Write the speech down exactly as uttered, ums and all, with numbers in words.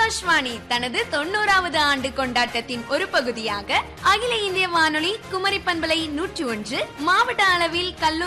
ஆகாஷ்வாணி தனது தொண்ணூறாவது ஆண்டு கொண்டாட்டத்தின் ஒரு பகுதியாக அகில இந்திய வானொலி குமரி பண்பலை நூற்றி ஒன்று மாவட்ட அளவில் கல்லூரி